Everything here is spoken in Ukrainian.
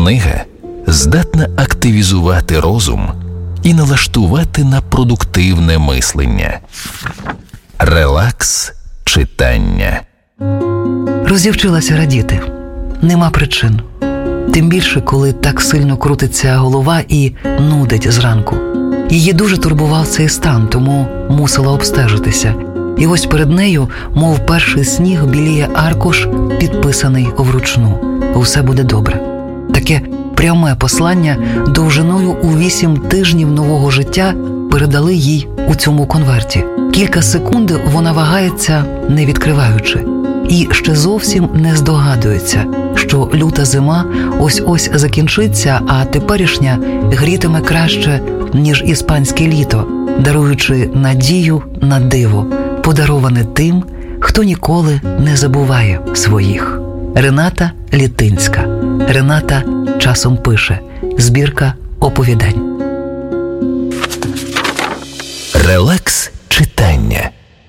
Книга здатна активізувати розум і налаштувати на продуктивне мислення. Релакс читання. Розівчилася радіти. Нема причин. Тим більше, коли так сильно крутиться голова і нудить зранку. Її дуже турбував цей стан, тому мусила обстежитися. І ось перед нею, мов перший сніг, біліє аркуш, підписаний вручну. Усе буде добре. Таке пряме послання довжиною у 8 тижнів нового життя передали їй у цьому конверті. Кілька секунд вона вагається, не відкриваючи. І ще зовсім не здогадується, що люта зима ось-ось закінчиться, а теперішня грітиме краще, ніж іспанське літо, даруючи надію на диво, подароване тим, хто ніколи не забуває своїх. Рената Літинська. Рената часом пише. Збірка оповідань. Релакс читання.